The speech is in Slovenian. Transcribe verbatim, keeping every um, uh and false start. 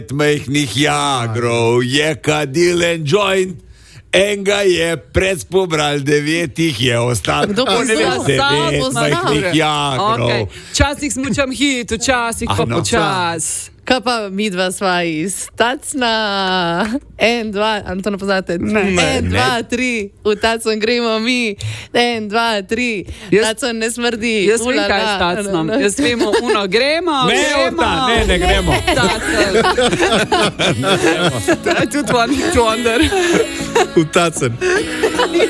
Mehnih jagrov je kadil en joint, enega je predspobral, devetih je ostalo. Kdo pa devet mehnih jagrov. Okay. Včasih smučam hit, včasih pa no. počas. Kaj pa mi dva sva iz Tacna? En, dva, ali to ne poznate? Ne. En, dva, tri, v Tacon gremo mi. En, dva, tri, Tacon ne smrdi. Jaz vem, kaj je s Tacnom. Jaz vemo, uno, gremo, Ne, gremo. ta, ne, ne gremo. Tacen. To je tudi one hit wonder. V Tacen.